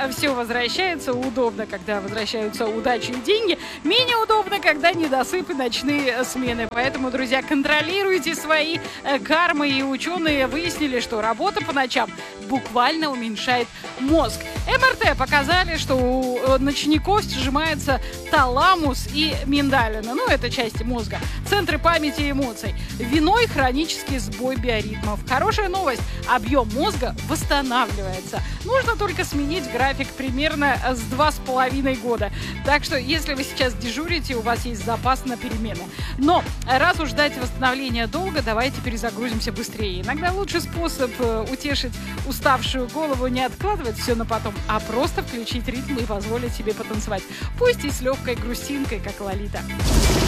все возвращается. Удобно, когда возвращаются удача и деньги. Менее удобно, когда недосып и ночные смены. Поэтому, друзья, контролируйте свои кармы. И ученые выяснили, что работа по ночам буквально уменьшает мозг. МРТ показали, что у ночников сжимается таламус и миндалина. Ну, это части мозга. Центры памяти и эмоций. Виной хронический сбой биоритмов. Хорошая новость. Объем мозга восстанавливается. Нужно только сменить график примерно с 2,5 года. Так что, если вы сейчас дежурите, у вас есть запас на перемены. Но раз уж ждать восстановления долго, давайте перезагрузимся быстрее. Иногда лучший способ утешить уставшую голову — не откладывать все на потом, а просто включить ритм и позволить себе потанцевать. Пусть и с легкой грустинкой, как Лолита.